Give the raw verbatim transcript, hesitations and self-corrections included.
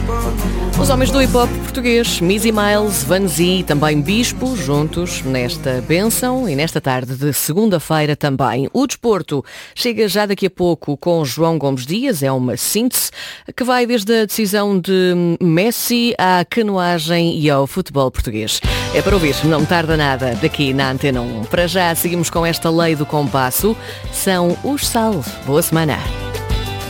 Os homens do hip-hop português, Mizzy Miles, Vanzi e também Bispo, juntos nesta bênção e nesta tarde de segunda-feira também. O desporto chega já daqui a pouco com João Gomes Dias, é uma síntese que vai desde a decisão de Messi à canoagem e ao futebol português. É para ouvir, não tarda nada, daqui na Antena um. Para já seguimos com esta lei do compasso, são os Sal. Boa semana.